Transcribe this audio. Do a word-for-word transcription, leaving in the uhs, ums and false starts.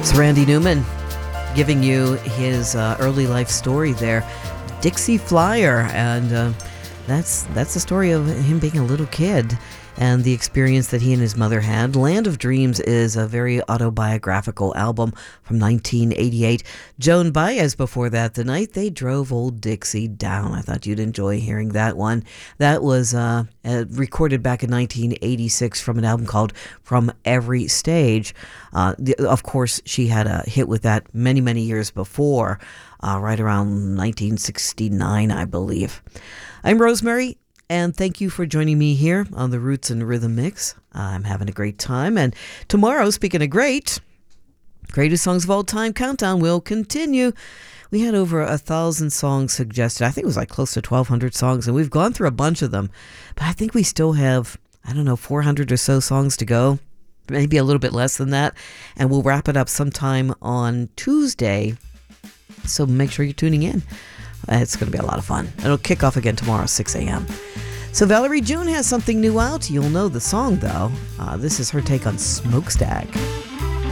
Randy Newman giving you his uh, early life story there, Dixie Flyer, and uh, that's that's the story of him being a little kid and the experience that he and his mother had. Land of Dreams is a very autobiographical album from nineteen eighty-eight. Joan Baez before that, The Night They Drove Old Dixie Down. I thought you'd enjoy hearing that one. That was uh, uh, recorded back in nineteen eighty-six from an album called From Every Stage. Uh, the, of course, she had a hit with that many, many years before, uh, right around nineteen sixty-nine, I believe. I'm Rosemary, and thank you for joining me here on the Roots and Rhythm Mix. I'm having a great time. And tomorrow, speaking of great, greatest songs of all time countdown will continue. We had over a thousand songs suggested. I think it was like close to twelve hundred songs, and we've gone through a bunch of them. But I think we still have, I don't know, four hundred or so songs to go. Maybe a little bit less than that. And we'll wrap it up sometime on Tuesday. So make sure you're tuning in. It's going to be a lot of fun. It'll kick off again tomorrow, six a.m. So Valerie June has something new out. You'll know the song, though. Uh, this is her take on Smokestack.